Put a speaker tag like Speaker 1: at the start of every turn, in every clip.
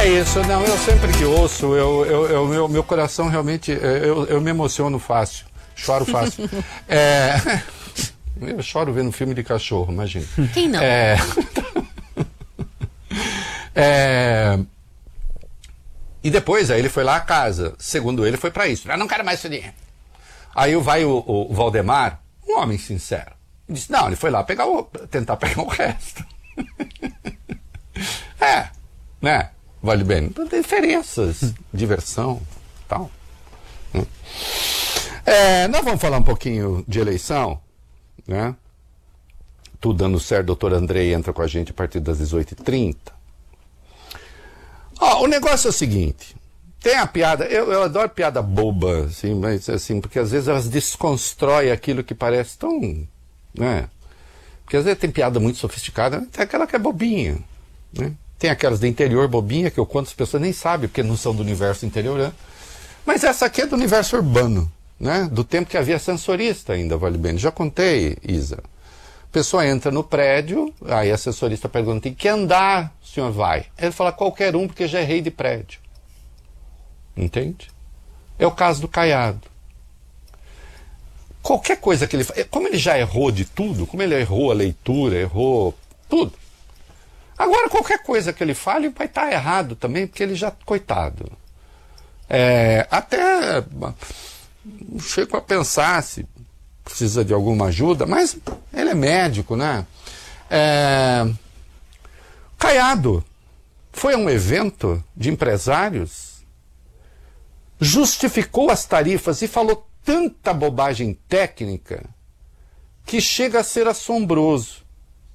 Speaker 1: É isso, não, eu sempre que ouço, meu coração realmente, eu me emociono fácil, choro fácil. Eu choro vendo filme de cachorro, imagina.
Speaker 2: Quem não?
Speaker 1: E depois, aí ele foi lá à casa, segundo ele, foi para isso. Eu não quero mais esse dinheiro. Aí vai o Valdemar, um homem sincero, e disse, não, ele foi lá tentar pegar o resto. Né? Vale bem. Diferenças, diversão, tal. Nós vamos falar um pouquinho de eleição, né? Tudo dando certo, doutor Andrei entra com a gente a partir das 18h30. O negócio é o seguinte, tem a piada, eu adoro piada boba, assim, mas assim, porque às vezes elas desconstroem aquilo que parece tão, né? Porque às vezes tem piada muito sofisticada, tem aquela que é bobinha, né? Tem aquelas do interior bobinha, que quantas pessoas nem sabem, porque não são do universo interiorano. Mas essa aqui é do universo urbano, né? Do tempo que havia ascensorista ainda, vale bem. Já contei, Isa. A pessoa entra no prédio, aí a assessorista pergunta, em que andar o senhor vai? Ele fala, qualquer um, porque já é rei de prédio. Entende? É o caso do Caiado. Qualquer coisa que ele faz, como ele já errou de tudo, como ele errou a leitura, errou tudo, agora qualquer coisa que ele fale vai estar errado também, porque ele já, coitado. Até chego a pensar se precisa de alguma ajuda, mas ele é médico, né? Caiado foi a um evento de empresários, justificou as tarifas e falou tanta bobagem técnica que chega a ser assombroso.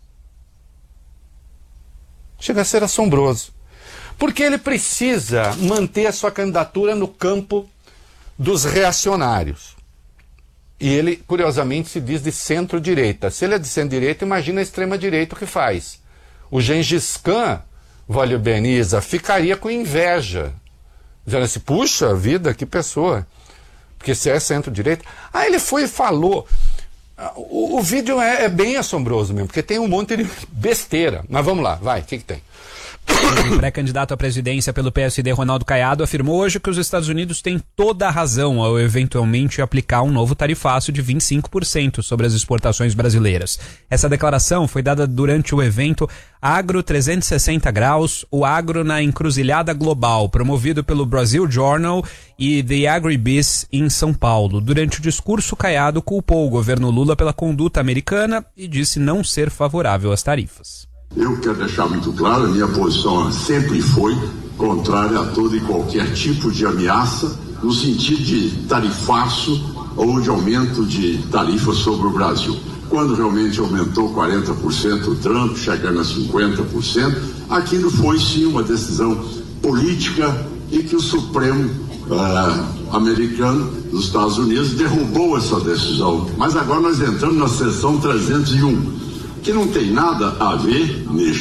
Speaker 1: Chega a ser assombroso. Porque ele precisa manter a sua candidatura no campo dos reacionários. E ele, curiosamente, se diz de centro-direita. Se ele é de centro-direita, imagina a extrema-direita o que faz. O Gengis Khan, vale bem, Isa, ficaria com inveja. Dizendo assim, puxa vida, que pessoa. Porque se é centro-direita... ele foi e falou... O vídeo é bem assombroso mesmo, porque tem um monte de besteira. Mas vamos lá, vai, o que tem?
Speaker 3: O pré-candidato à presidência pelo PSD, Ronaldo Caiado, afirmou hoje que os Estados Unidos têm toda a razão ao eventualmente aplicar um novo tarifaço de 25% sobre as exportações brasileiras. Essa declaração foi dada durante o evento Agro 360 Graus, o Agro na Encruzilhada Global, promovido pelo Brazil Journal e The Agribiz em São Paulo. Durante o discurso, Caiado culpou o governo Lula pela conduta americana e disse não ser favorável às tarifas.
Speaker 4: Eu quero deixar muito claro, a minha posição sempre foi contrária a todo e qualquer tipo de ameaça no sentido de tarifaço ou de aumento de tarifas sobre o Brasil. Quando realmente aumentou 40% o Trump, chegando a 50%, aquilo foi sim uma decisão política e que o Supremo americano dos Estados Unidos derrubou essa decisão. Mas agora nós entramos na seção 301, que não tem nada a ver neste